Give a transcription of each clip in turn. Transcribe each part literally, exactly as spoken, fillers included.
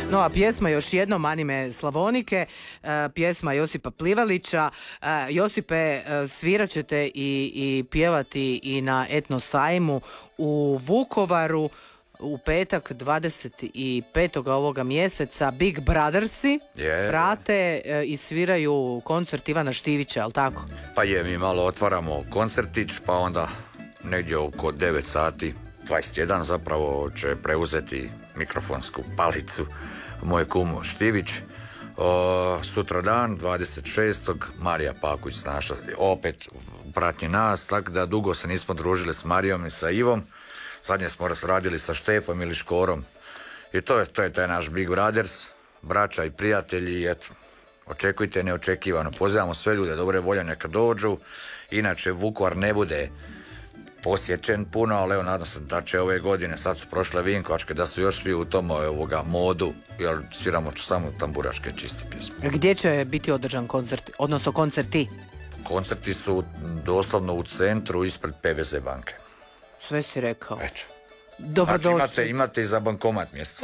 No, a pjesma još jednom Anime Slavonike, pjesma Josipa Plivalića. Josipe, svirat ćete i, i pjevati i na Etno sajmu u Vukovaru u petak dvadeset petog ovoga mjeseca. Big Brothersi yeah. prate i sviraju koncert Ivana Štivića, ali tako? Pa je, mi malo otvaramo koncertić, pa onda negdje oko devet sati, dvadeset jedan zapravo će preuzeti mikrofonsku palicu moj kum Štivić. O, sutra dan, dvadeset šestog Marija Pakuć naša, opet pratnji nas, tako da dugo se nismo družili s Marijom i sa Ivom. Zadnje smo radili sa Štefom ili Škorom. I to je, to je taj naš Big Brothers, braća i prijatelji. Eto, očekujte neočekivano. Pozivamo sve ljude dobre volje neka dođu. Inače, Vukovar ne bude posjećen puno, ali evo, nadam se da će ove godine, sad su prošle Vinkovačke, da su još svi u tom ovoga modu, jer sviramo samo tamburaške čiste pjesme. Gdje će biti održan koncert, odnosno koncerti? Koncerti su doslovno u centru ispred P V Z banke. Sve si rekao. Eto. Dobrodošli. Znači imate, imate i za bankomat mjesto.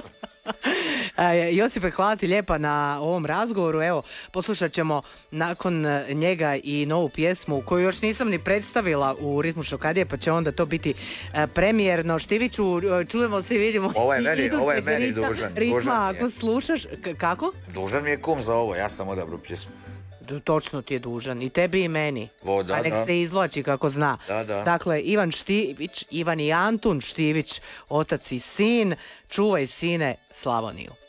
Josipe, hvala ti lijepa na ovom razgovoru. Evo, poslušat ćemo nakon njega i novu pjesmu koju još nisam ni predstavila u Ritmu Šokadije, pa će onda to biti premijerno. Štiviću, čujemo se i vidimo. Ovo je meni, ovo je meni dužan. Ritma, dužan ako slušaš, kako? Dužan mi je kum za ovo, ja sam odabru pjesmu. Točno ti je dužan. I tebi i meni. O, da, a nek da. se izvlači kako zna. Da, da. Dakle, Ivan Štivić, Ivan i Antun Štivić, otac i sin. Čuvaj, sine, Slavoniju.